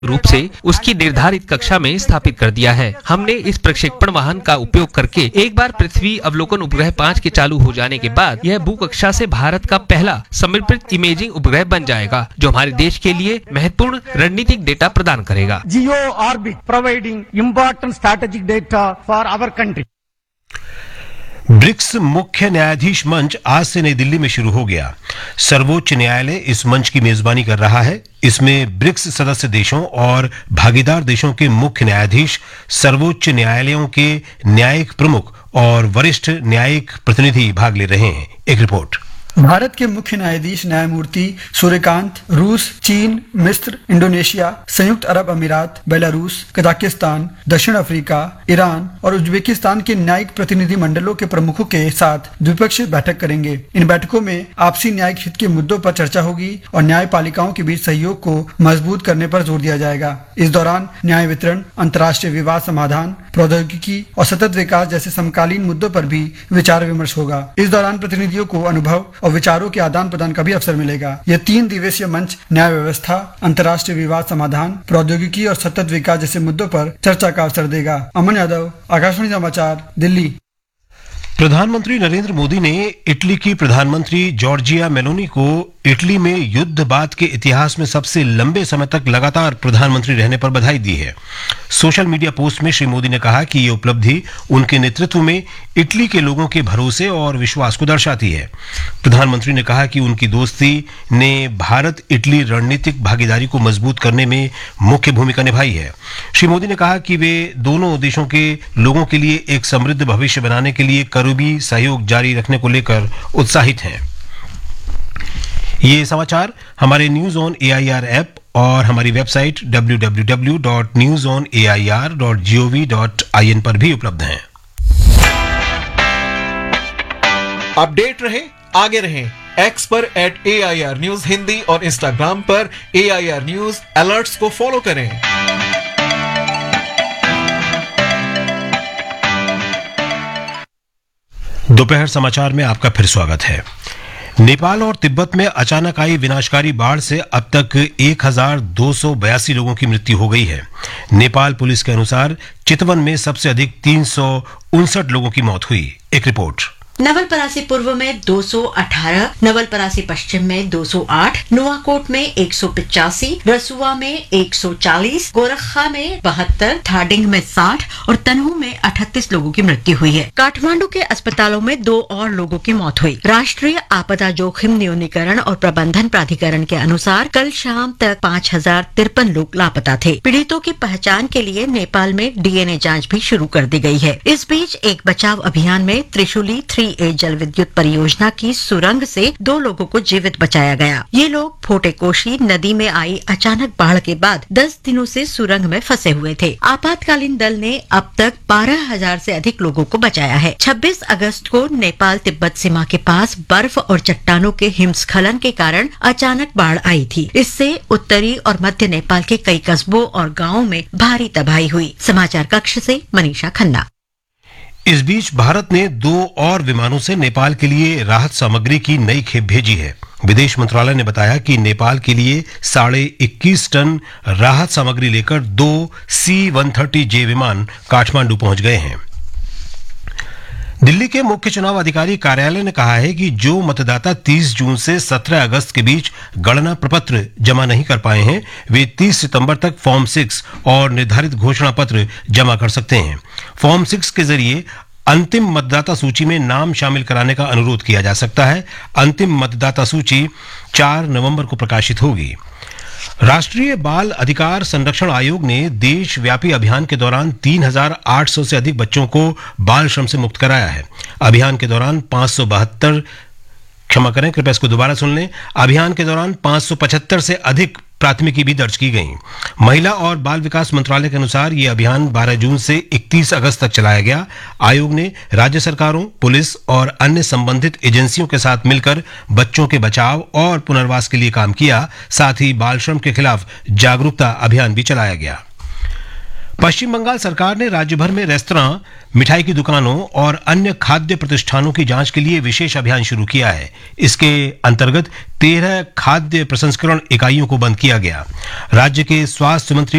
रूप से उसकी निर्धारित कक्षा में स्थापित कर दिया है। हमने इस प्रक्षेपण वाहन का उपयोग करके एक बार पृथ्वी अवलोकन उपग्रह 5 के चालू हो जाने के बाद यह भू कक्षा से भारत का पहला समर्पित इमेजिंग उपग्रह बन जाएगा, जो हमारे देश के लिए महत्वपूर्ण रणनीतिक डेटा प्रदान करेगा। जियो orbit providing important strategic data for our country. BRICS मुख्य न्यायाधीश मंच आज से नई दिल्ली में शुरू हो गया। सर्वोच्च न्यायालय इस मंच की मेजबानी कर रहा है। इसमें ब्रिक्स सदस्य देशों और भागीदार देशों के मुख्य न्यायाधीश, सर्वोच्च न्यायालयों के न्यायिक प्रमुख और वरिष्ठ न्यायिक प्रतिनिधि भाग ले रहे हैं। एक रिपोर्ट। भारत के मुख्य न्यायाधीश न्यायमूर्ति सूर्यकांत रूस, चीन, मिस्र, इंडोनेशिया, संयुक्त अरब अमीरात, बेलारूस, कजाकिस्तान, दक्षिण अफ्रीका, ईरान और उज्बेकिस्तान के न्यायिक प्रतिनिधि मंडलों के प्रमुखों के साथ द्विपक्षीय बैठक करेंगे। इन बैठकों में आपसी न्यायिक हित के मुद्दों पर चर्चा होगी और न्यायपालिकाओं के बीच सहयोग को मजबूत करने पर जोर दिया जाएगा। इस दौरान न्याय वितरण, अंतर्राष्ट्रीय विवाद समाधान, प्रौद्योगिकी और सतत विकास जैसे समकालीन मुद्दों पर भी विचार विमर्श होगा। इस दौरान प्रतिनिधियों को अनुभव और विचारों के आदान प्रदान का भी अवसर मिलेगा। यह 3 दिवसीय मंच न्याय व्यवस्था, अंतर्राष्ट्रीय विवाद समाधान, प्रौद्योगिकी और सतत विकास जैसे मुद्दों पर चर्चा का अवसर देगा। अमन यादव, आकाशवाणी समाचार, दिल्ली। प्रधानमंत्री नरेंद्र मोदी ने इटली की प्रधानमंत्री जॉर्जिया मेलोनी को इटली में युद्ध बाद के इतिहास में सबसे लंबे समय तक लगातार प्रधानमंत्री रहने पर बधाई दी है। सोशल मीडिया पोस्ट में श्री मोदी ने कहा कि ये उपलब्धि उनके नेतृत्व में इटली के लोगों के भरोसे और विश्वास को दर्शाती है। प्रधानमंत्री ने कहा कि उनकी दोस्ती ने भारत इटली रणनीतिक भागीदारी को मजबूत करने में मुख्य भूमिका निभाई है। श्री मोदी ने कहा कि वे दोनों देशों के लोगों के लिए एक समृद्ध भविष्य बनाने के लिए करीबी सहयोग जारी रखने को लेकर उत्साहित हैं। ये समाचार हमारे न्यूज ऑन एआईआर ऐप और हमारी वेबसाइट www.newsonair.gov.in पर भी उपलब्ध हैं। अपडेट रहे, आगे रहें एक्स पर @AIR न्यूज हिंदी और इंस्टाग्राम पर AIR न्यूज अलर्ट्स को फॉलो करें। दोपहर समाचार में आपका फिर स्वागत है। नेपाल और तिब्बत में अचानक आई विनाशकारी बाढ़ से अब तक 1282 लोगों की मृत्यु हो गई है। नेपाल पुलिस के अनुसार चितवन में सबसे अधिक 359 लोगों की मौत हुई। एक रिपोर्ट। नवलपरासी पूर्व में 218, नवलपरासी पश्चिम में 208, नुआकोट में 185, रसुआ में 140, गोरखा में 72, थाडिंग में 60 और तनहू में 38 लोगों की मृत्यु हुई है। काठमांडू के अस्पतालों में 2 और लोगों की मौत हुई। राष्ट्रीय आपदा जोखिम न्यूनीकरण और प्रबंधन प्राधिकरण के अनुसार कल शाम तक 5053 लोग लापता थे। पीड़ितों की पहचान के लिए नेपाल में DNA जाँच भी शुरू कर दी गई है। इस बीच एक बचाव अभियान में त्रिशूली 3A जल विद्युत परियोजना की सुरंग से 2 लोगों को जीवित बचाया गया। ये लोग फोटेकोशी नदी में आई अचानक बाढ़ के बाद 10 दिनों से सुरंग में फंसे हुए थे। आपातकालीन दल ने अब तक 12,000 से अधिक लोगों को बचाया है। 26 अगस्त को नेपाल तिब्बत सीमा के पास बर्फ और चट्टानों के हिमस्खलन के कारण अचानक बाढ़ आई थी। इससे उत्तरी और मध्य नेपाल के कई कस्बों और गाँवों में भारी तबाही हुई। समाचार कक्ष से मनीषा खन्ना। इस बीच भारत ने 2 और विमानों से नेपाल के लिए राहत सामग्री की नई खेप भेजी है। विदेश मंत्रालय ने बताया कि नेपाल के लिए 21.5 टन राहत सामग्री लेकर 2 C-130J विमान काठमांडू पहुंच गए हैं। दिल्ली के मुख्य चुनाव अधिकारी कार्यालय ने कहा है कि जो मतदाता 30 जून से 17 अगस्त के बीच गणना प्रपत्र जमा नहीं कर पाए हैं, वे 30 सितंबर तक फॉर्म 6 और निर्धारित घोषणा पत्र जमा कर सकते हैं। फॉर्म 6 के जरिए अंतिम मतदाता सूची में नाम शामिल कराने का अनुरोध किया जा सकता है। अंतिम मतदाता सूची 4 नवंबर को प्रकाशित होगी। राष्ट्रीय बाल अधिकार संरक्षण आयोग ने देशव्यापी अभियान के दौरान 3,800 से अधिक बच्चों को बाल श्रम से मुक्त कराया है। अभियान के दौरान 575 से अधिक प्राथमिकी भी दर्ज की गई। महिला और बाल विकास मंत्रालय के अनुसार ये अभियान 12 जून से 31 अगस्त तक चलाया गया। आयोग ने राज्य सरकारों, पुलिस और अन्य संबंधित एजेंसियों के साथ मिलकर बच्चों के बचाव और पुनर्वास के लिए काम किया। साथ ही बाल श्रम के खिलाफ जागरूकता अभियान भी चलाया गया। पश्चिम बंगाल सरकार ने राज्य भर में रेस्तरां, मिठाई की दुकानों और अन्य खाद्य प्रतिष्ठानों की जांच के लिए विशेष अभियान शुरू किया है। इसके अंतर्गत 13 खाद्य प्रसंस्करण इकाइयों को बंद किया गया। राज्य के स्वास्थ्य मंत्री